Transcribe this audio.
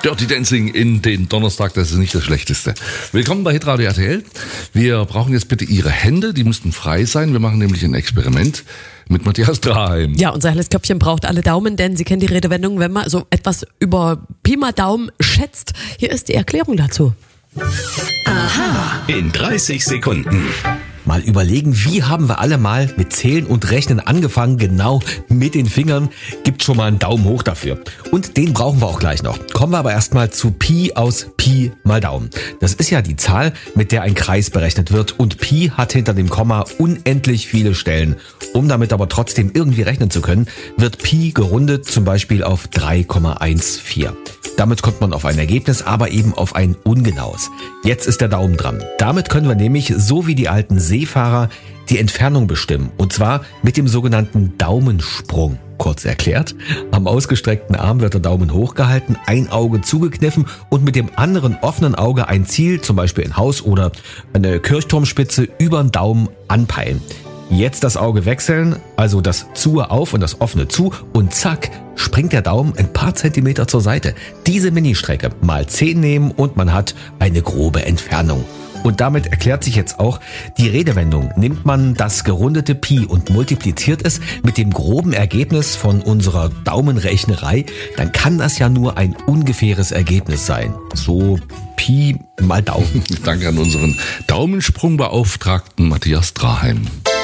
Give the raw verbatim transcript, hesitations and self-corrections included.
Dirty Dancing in den Donnerstag, das ist nicht das Schlechteste. Willkommen bei Hitradio R T L. Wir brauchen jetzt bitte Ihre Hände, die müssten frei sein. Wir machen nämlich ein Experiment mit Matthias Draheim. Ja, unser helles Köpfchen braucht alle Daumen, denn Sie kennen die Redewendung, wenn man so etwas über Pi mal Daumen schätzt. Hier ist die Erklärung dazu. Aha. In dreißig Sekunden. Mal überlegen, wie haben wir alle mal mit Zählen und Rechnen angefangen? Genau, mit den Fingern. Gibt schon mal einen Daumen hoch dafür. Und den brauchen wir auch gleich noch. Kommen wir aber erstmal zu Pi aus Pi mal Daumen. Das ist ja die Zahl, mit der ein Kreis berechnet wird. Und Pi hat hinter dem Komma unendlich viele Stellen. Um damit aber trotzdem irgendwie rechnen zu können, wird Pi gerundet, zum Beispiel auf drei Komma vierzehn. Damit kommt man auf ein Ergebnis, aber eben auf ein ungenaues. Jetzt ist der Daumen dran. Damit können wir nämlich, so wie die alten Seefahrer, die Entfernung bestimmen. Und zwar mit dem sogenannten Daumensprung. Kurz erklärt, am ausgestreckten Arm wird der Daumen hochgehalten, ein Auge zugekniffen und mit dem anderen offenen Auge ein Ziel, zum Beispiel ein Haus oder eine Kirchturmspitze, über den Daumen anpeilen. Jetzt das Auge wechseln, also das Zu auf und das offene zu und zack, springt der Daumen ein paar Zentimeter zur Seite. Diese Ministrecke mal zehn nehmen und man hat eine grobe Entfernung. Und damit erklärt sich jetzt auch die Redewendung. Nimmt man das gerundete Pi und multipliziert es mit dem groben Ergebnis von unserer Daumenrechnerei, dann kann das ja nur ein ungefähres Ergebnis sein. So Pi mal Daumen. Danke an unseren Daumensprungbeauftragten Matthias Draheim.